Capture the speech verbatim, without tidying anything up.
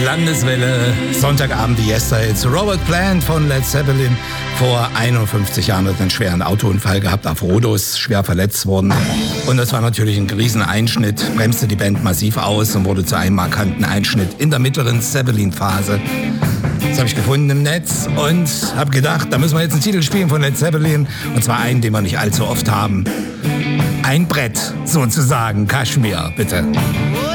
Landeswelle, Sonntagabend die Yesterdays. Robert Plant von Led Zeppelin, vor einundfünfzig Jahren hat einen schweren Autounfall gehabt, auf Rhodos, schwer verletzt worden. Und das war natürlich ein Rieseneinschnitt, bremste die Band massiv aus und wurde zu einem markanten Einschnitt in der mittleren Zeppelin-Phase. Das habe ich gefunden im Netz und habe gedacht, da müssen wir jetzt einen Titel spielen von Led Zeppelin. Und zwar einen, den wir nicht allzu oft haben. Ein Brett, sozusagen. Kashmir, bitte.